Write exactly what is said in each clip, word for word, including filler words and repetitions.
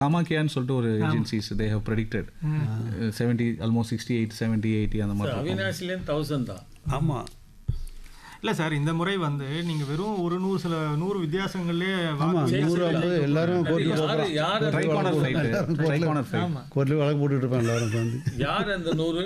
காமாக்கியான்னு சொல்லிட்டு ஒரு agencies they have predicted seventy almost sixty eight seventy eighty அந்த மாதிரி அவினாசிலேருந்து தௌசண்ட் தான். ஆமாம் இல்லை சார், இந்த முறை வந்து நீங்கள் வெறும் ஒரு நூறு சில நூறு வித்தியாசங்கள்லேயே நூறு ஐம்பது எல்லாரும் கோர்ட்டில் கோர்ட்டில் வழக்கு போட்டுட்டு இருப்பாங்க எல்லாரும் வந்து. யார் அந்த நூறு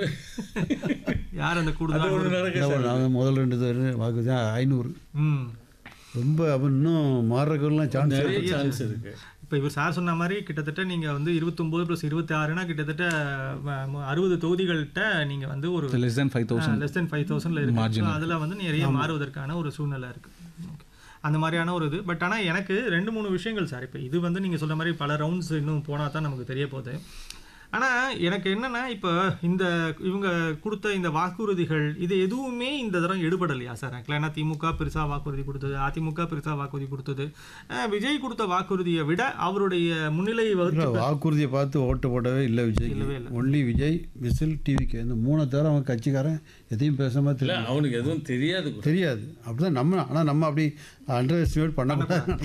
யார் அந்த கூடுதல் நாங்கள் முதல் ரெண்டு பேர் வாக்கு தான் ஐநூறு. ம் ரொம்ப அப்போ இன்னும் மாறுறதுக்கெல்லாம் சான்ஸ் சான்ஸ் இருக்கு. இப்போ இவர் சார் சொன்ன மாதிரி கிட்டத்தட்ட நீங்கள் வந்து இருபத்தொம்போது ப்ளஸ் இருபத்தி ஆறுனா கிட்டத்தட்ட அறுபது தொகுதிகள்கிட்ட நீங்கள் வந்து ஒரு less than five thousand less than five தௌசண்ட்ல இருக்கு. அதில் வந்து நிறைய மாறுவதற்கான ஒரு சூழ்நிலை இருக்குது. அந்த மாதிரியான ஒரு இது. பட் ஆனால் எனக்கு ரெண்டு மூணு விஷயங்கள் சார், இப்போ இது வந்து நீங்கள் சொல்கிற மாதிரி பல ரவுண்ட்ஸ் இன்னும் போனால் தான் நமக்கு தெரிய போகுது. ஆனால் எனக்கு என்னென்னா, இப்போ இந்த இவங்க கொடுத்த இந்த வாக்குறுதிகள் இது எதுவுமே இந்த தரம் எடுபடலையா சார்? ஏன்னா திமுக பெருசாக வாக்குறுதி கொடுத்தது, அதிமுக பெருசாக வாக்குறுதி கொடுத்தது, விஜய் கொடுத்த வாக்குறுதியை விட அவருடைய முன்னிலை வகுத்து வாக்குறுதியை பார்த்து ஓட்டு போடவே இல்லை விஜய். இல்லவே இல்லை. ஒன்லி விஜய், விசில், டிவிக்கு இந்த மூணை தவிர அவன் கட்சிக்காரன் எதையும் பேசாம தெரியல. அவனுக்கு எதுவும் தெரியாது தெரியாது அப்படிதான் நம்ம. ஆனால் நம்ம அப்படி அண்டர் எஸ்டிமேட் பண்ணக்கூடாது.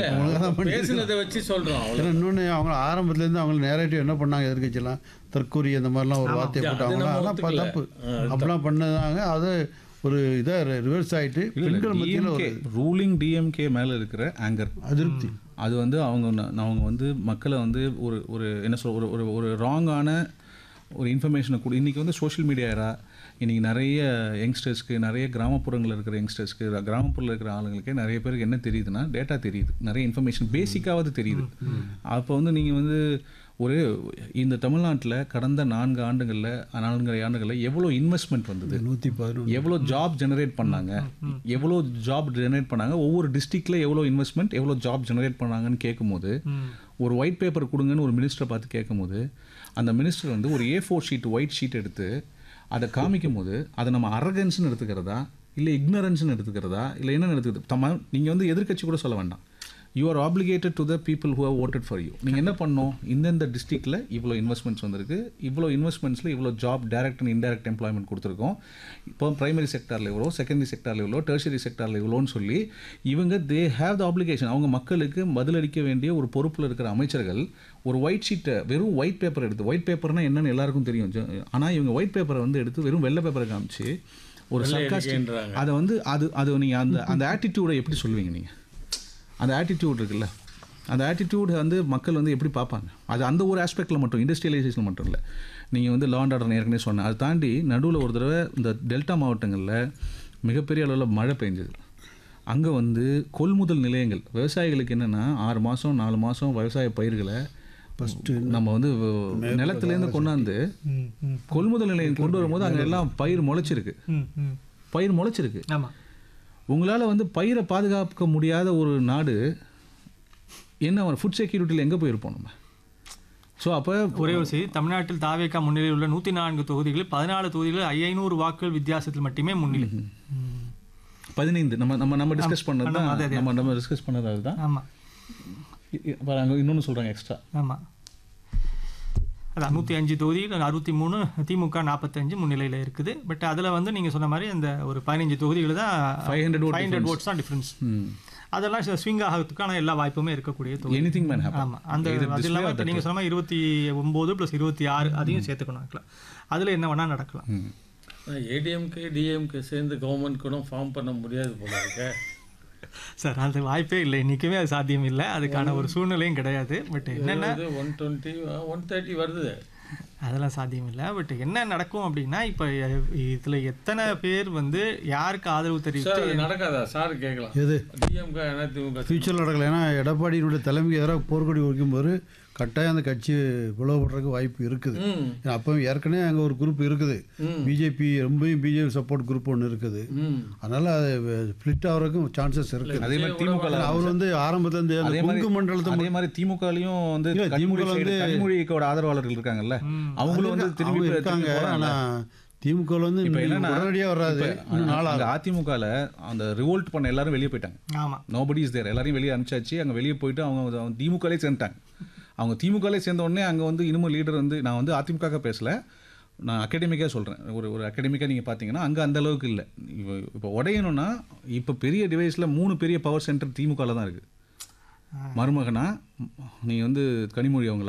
பேசுனதை வச்சு சொல்கிறோம். இன்னொன்று அவங்க ஆரம்பத்துலேருந்து அவங்க நேரேட்டிவ் என்ன பண்ணாங்க, எதிர்கட்சியெல்லாம் தற்கூரி அந்த மாதிரிலாம் ஒரு வார்த்தையை போட்டாங்க. அதெல்லாம் தப்பு, அப்படிலாம் பண்ணதாங்க. அது ஒரு இதாக ரிவர்ஸ் ஆகிட்டு பெண்கள் மத்தியில் ஒரு ரூலிங் டிஎம்கே மேலே இருக்கிற ஆங்கர் அதிருப்தி அது வந்து அவங்க அவங்க வந்து மக்களை வந்து ஒரு ஒரு என்ன சொல் ஒரு ஒரு ஒரு ராங்கான ஒரு இன்ஃபர்மேஷனை கூட. இன்றைக்கி வந்து சோஷியல் மீடியா ஏரா. இன்றைக்கி நிறைய யங்ஸ்டர்ஸ்க்கு, நிறைய கிராமப்புறங்களில் இருக்கிற யங்ஸ்டர்ஸ்க்கு, கிராமப்புறத்தில் இருக்கிற ஆளுங்களுக்கே நிறைய பேருக்கு என்ன தெரியுதுன்னா டேட்டா தெரியுது, நிறைய இன்ஃபர்மேஷன் பேசிக்காவது தெரியுது. அப்போ வந்து நீங்கள் வந்து ஒரு இந்த தமிழ்நாட்டில் கடந்த நான்கு ஆண்டுகளில் நான்கு ஆண்டுகளில் எவ்வளோ இன்வெஸ்ட்மெண்ட் வந்தது, நூற்றி பதினொன்று எவ்வளோ ஜாப் ஜெனரேட் பண்ணாங்க, எவ்வளோ ஜாப் ஜெனரேட் பண்ணாங்க, ஒவ்வொரு டிஸ்ட்ரிக்டில் எவ்வளோ இன்வெஸ்ட்மெண்ட், எவ்வளோ ஜாப் ஜெனரேட் பண்ணாங்கன்னு கேட்கும்போது, ஒரு ஒயிட் பேப்பர் கொடுங்கன்னு ஒரு மினிஸ்டரை பார்த்து கேட்கும்போது, அந்த மினிஸ்டர் வந்து ஒரு A four sheet white sheet எடுத்து அதை காமிக்கும் போது அதை நம்ம அரகன்ஸ்னு எடுத்துக்கிறதா இல்லை இக்னரன்ஸ்னு எடுத்துக்கிறதா இல்லை என்னென்னு எடுத்துக்கிறது. தம்ம நீங்கள் வந்து எதிர்கட்சி கூட சொல்ல வேண்டாம். You are obligated to the people who have voted for you. நீங்கள் என்ன பண்ணணும், இந்தந்த டிஸ்ட்ரிக்டில் இவ்வளோ இன்வெஸ்ட்மெண்ட்ஸ் வந்திருக்கு, இவ்வளோ இன்வெஸ்ட்மெண்ட்ஸில் இவ்வளோ job direct and indirect employment கொடுத்துருக்கோம், இப்போ பிரைமரி செக்டாரில் இவ்வளோ, செகண்டரி செக்டாரில் இவ்வளோ, டெர்ஷரி செக்டாரில் இவ்வளோன்னு சொல்லி இவங்க தே ஹேவ் த ஆப்ளிகேஷன். அவங்க மக்களுக்கு பதிலளிக்க வேண்டிய ஒரு பொறுப்பில் இருக்கிற அமைச்சர்கள் ஒரு ஒயிட் ஷீட்டை வெறும் ஒயிட் பேப்பர் எடுத்து, ஒயிட் பேப்பர்னால் என்னென்னு எல்லாருக்கும் தெரியும், ஆனால் இவங்க ஒயிட் பேப்பரை வந்து எடுத்து வெறும் வெள்ளை பேப்பரை காமிச்சு ஒரு சர்க்காஸ்டிக் அதை வந்து அது அது நீங்கள் அந்த அந்த ஆட்டிடியூடை எப்படி சொல்லுவீங்க நீங்கள்? அந்த ஆட்டிடியூட் இருக்குல்ல, அந்த ஆட்டிடியூட் வந்து மக்கள் வந்து எப்படி பார்ப்பாங்க? அது அந்த ஒரு ஆஸ்பெக்டில் மட்டும், இண்டஸ்ட்ரியலைசேஷன் மட்டும் இல்லை. நீங்கள் வந்து லா அண்ட் ஆர்டர் ஏற்கனவே சொன்னேன். அதை தாண்டி நடுவில் ஒரு தடவை இந்த டெல்டா மாவட்டங்களில் மிகப்பெரிய அளவில் மழை பெஞ்சது. அங்கே வந்து கொள்முதல் நிலையங்கள் விவசாயிகளுக்கு என்னென்னா ஆறு மாதம் நாலு மாதம் விவசாய பயிர்களை ஃபஸ்ட்டு நம்ம வந்து நிலத்துலேருந்து கொண்டாந்து கொள்முதல் நிலையம் கொண்டு வரும்போது அங்கே எல்லாம் பயிர் முளைச்சிருக்கு, பயிர் முளைச்சிருக்கு. ஆமாம். உங்களால் வந்து பயிரை பாதுகாக்க முடியாத ஒரு நாடு என்ன, ஃபுட் செக்யூரிட்டியில் எங்கே போயிருப்போம் நம்ம? ஸோ அப்போ ஒரே ஒரு செய்தி, தமிழ்நாட்டில் தாவேகா முன்னிலையில் உள்ள நூற்றி நான்கு தொகுதிகளில் பதினாலு தொகுதிகளில் ஐநூறு வாக்குகள் வித்தியாசத்தில் மட்டுமே முன்னிலை. பதினைந்து நம்ம நம்ம நம்ம டிஸ்கஸ் பண்ணது தான், நம்ம நம்ம டிஸ்கஸ் பண்ணது அதுதான். ஆமாம். அங்கே இன்னொன்று சொல்கிறாங்க எக்ஸ்ட்ரா. ஆமாம், அதான் நூற்றி அஞ்சு தொகுதியில் அறுபத்தி மூணு திமுக நாற்பத்தஞ்சு முன்னிலையில் இருக்குது. பட் அதில் வந்து நீங்கள் சொன்ன மாதிரி அந்த ஒரு பதினஞ்சு தொகுதிகள் தான் five hundred five hundred oats தான் டிஃப்ரென்ஸ். அதெல்லாம் ஸ்விங் ஆகிறதுக்கான எல்லா வாய்ப்புமே இருக்கக்கூடிய தொகுதி. Anything man happen. ஆமாம், அந்த அது இல்லாமல் இப்போ நீங்கள் சொன்ன மாதிரி இருபத்தி ஒம்பது ப்ளஸ் இருபத்தி ஆறு அதையும் சேர்த்துக்கணும். அதில் என்ன வேணால் நடக்கலாம். ஏடிஎம்கே டிஎம்கே சேர்ந்து கவர்மெண்ட் கூட ஃபார்ம் பண்ண முடியாது போல இருக்க சார். அது வாய்ப்பே இல்லை, இன்றைக்குமே அது சாத்தியம் இல்லை, அதுக்கான ஒரு சூழ்நிலையும் கிடையாது. பட் என்னென்ன ஒன் டுவெண்ட்டி ஒன் தேர்ட்டி வருது, அதெல்லாம் சாத்தியம் இல்லை. பட் என்ன நடக்கும் அப்படின்னா, இப்போ இதில் எத்தனை பேர் வந்து யாருக்கு ஆதரவு தெரிவித்து நடக்காதா சார் கேட்கலாம். எது டிஎம்கே அதிமுக ஃபியூச்சரில் நடக்கல. ஏன்னா எடப்பாடியினுடைய தலைமைக்கு எதிராக போர்க்கொடி வைக்கும்போது கட்டாயம் அந்த கட்சி பிளவுபடுறதுக்கு வாய்ப்பு இருக்குது. அப்போ ஏற்கனவே அங்கே ஒரு குரூப் இருக்குது, பிஜேபி ரொம்பவும் பிஜேபி சப்போர்ட் குரூப் ஒன்று இருக்குது. அதனால் அது ஸ்பிளிட் ஆகிறதுக்கும் சான்சஸ் இருக்குது. அதே மாதிரி திமுக அவர் வந்து ஆரம்பத்துலேருந்து அந்த கொங்கு மண்டலத்தை அதே மாதிரி திமுகலையும் வந்து திமுக வந்து கனிமொழியோட ஆதரவாளர்கள் இருக்காங்கல்ல, அவங்களும் வந்து திரும்பி இருக்காங்க. ஆனால் திமுக வந்து உடனடியாக வராது. அங்கே அதிமுகவில் அந்த ரிவோல்ட் பண்ண எல்லாரும் வெளியே போயிட்டாங்க. ஆமாம், நோபடி இஸ் தேர். எல்லாரையும் வெளியே அனுப்பிச்சாச்சு. அங்கே வெளியே போயிட்டு அவங்க திமுகலே சேர்ந்துட்டாங்க. அவங்க திமுகலே சேர்ந்த உடனே அங்கே வந்து இன்னமும் லீடர் வந்து, நான் வந்து அதிமுக பேசலை, நான் அகாடமிக்காக சொல்கிறேன். ஒரு ஒரு அகாடமிக்காக நீங்கள் பார்த்தீங்கன்னா அங்கே அந்த அளவுக்கு இல்லை. இப்போ இப்போ உடையணும்னா இப்போ பெரிய டிவைஸில் மூணு பெரிய பவர் சென்டர் திமுகவில் தான் இருக்குது. மருமகனா நீ வந்து கனிமொழி அவங்களா